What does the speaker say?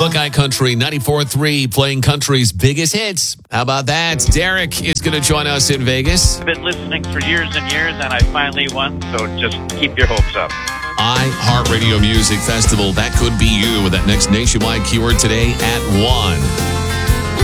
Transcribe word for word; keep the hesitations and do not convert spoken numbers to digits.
Buckeye Country ninety-four point three, playing country's biggest hits. How about that? Derek is going to join us in Vegas. I've been listening for years and years, and I finally won, so just keep your hopes up. iHeartRadio Music Festival. That could be you with that next nationwide keyword today at one.